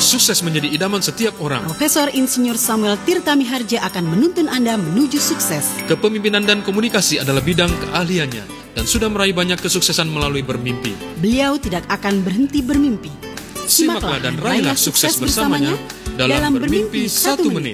Sukses menjadi idaman setiap orang. Profesor Insinyur Samuel Tirta Miharja akan menuntun Anda menuju sukses. Kepemimpinan dan komunikasi adalah bidang keahliannya dan sudah meraih banyak kesuksesan melalui bermimpi. Beliau tidak akan berhenti bermimpi. Simaklah dan raihlah sukses bersamanya dalam Bermimpi 1 Menit.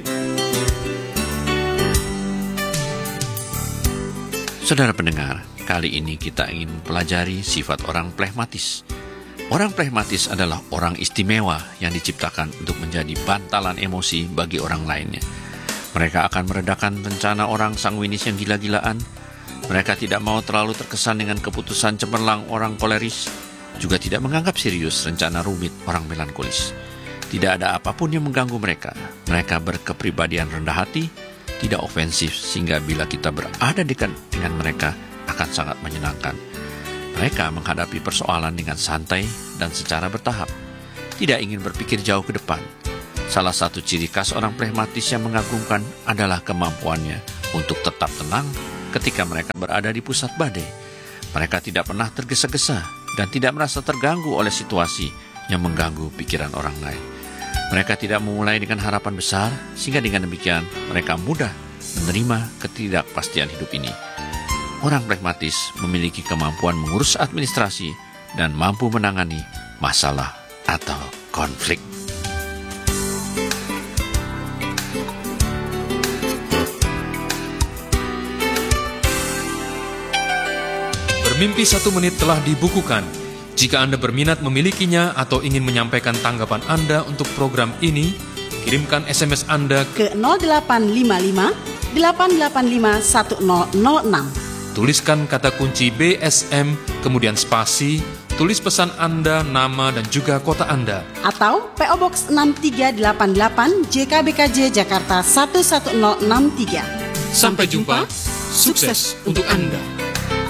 Saudara pendengar, kali ini kita ingin mempelajari sifat orang flegmatis. Orang flegmatis adalah orang istimewa yang diciptakan untuk menjadi bantalan emosi bagi orang lainnya. Mereka akan meredakan rencana orang sanguinis yang gila-gilaan. Mereka tidak mau terlalu terkesan dengan keputusan cemerlang orang koleris, juga tidak menganggap serius rencana rumit orang melankolis. Tidak ada apapun yang mengganggu mereka. Mereka berkepribadian rendah hati, tidak ofensif, sehingga bila kita berada dekat dengan mereka akan sangat menyenangkan. Mereka menghadapi persoalan dengan santai dan secara bertahap, tidak ingin berpikir jauh ke depan. Salah satu ciri khas orang flegmatis yang mengagumkan adalah kemampuannya untuk tetap tenang ketika mereka berada di pusat badai. Mereka tidak pernah tergesa-gesa dan tidak merasa terganggu oleh situasi yang mengganggu pikiran orang lain. Mereka tidak memulai dengan harapan besar, sehingga dengan demikian mereka mudah menerima ketidakpastian hidup ini. Orang flegmatis memiliki kemampuan mengurus administrasi dan mampu menangani masalah atau konflik. Bermimpi 1 Menit telah dibukukan. Jika Anda berminat memilikinya atau ingin menyampaikan tanggapan Anda untuk program ini, kirimkan SMS Anda ke 0855 885 1006. Tuliskan kata kunci BSM, kemudian spasi, tulis pesan Anda, nama, dan juga kota Anda. Atau PO Box 6388 JKBKJ Jakarta 11063. Sampai jumpa, sukses untuk Anda.